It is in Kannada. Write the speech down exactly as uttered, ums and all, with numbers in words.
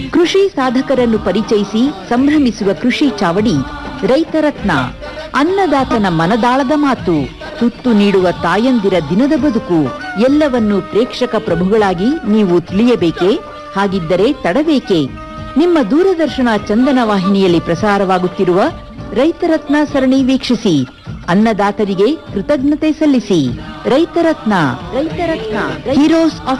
ಕೃಷಿ ಸಾಧಕರನ್ನು ಪರಿಚಯಿಸಿ ಸಂಭ್ರಮಿಸುವ ಕೃಷಿ ಚಾವಡಿ ರೈತರತ್ನ. ಅನ್ನದಾತನ ಮನದಾಳದ ಮಾತು, ತುತ್ತು ನೀಡುವ ತಾಯಂದಿರ ದಿನದ ಬದುಕು ಎಲ್ಲವನ್ನೂ ಪ್ರೇಕ್ಷಕ ಪ್ರಭುಗಳಾಗಿ ನೀವು ತಿಳಿಯಬೇಕೇ? ಹಾಗಿದ್ದರೆ ತಡಬೇಕೆ? ನಿಮ್ಮ ದೂರದರ್ಶನ ಚಂದನ ವಾಹಿನಿಯಲ್ಲಿ ಪ್ರಸಾರವಾಗುತ್ತಿರುವ ರೈತರತ್ನ ಸರಣಿ ವೀಕ್ಷಿಸಿ. ಅನ್ನದಾತರಿಗೆ ಕೃತಜ್ಞತೆ ಸಲ್ಲಿಸಿ. ರೈತರತ್ನ ರೈತರತ್ನ ಹೀರೋಸ್ ಆಫ್